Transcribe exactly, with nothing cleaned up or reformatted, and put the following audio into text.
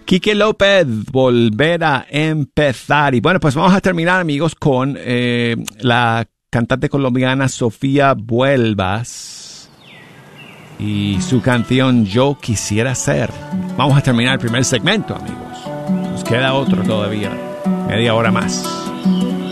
Quique López, Volver a Empezar. Y bueno, pues vamos a terminar, amigos, con eh, la cantante colombiana Sofía Vuelvas y su canción Yo Quisiera Ser. Vamos a terminar el primer segmento, amigos. Nos queda otro todavía, media hora más.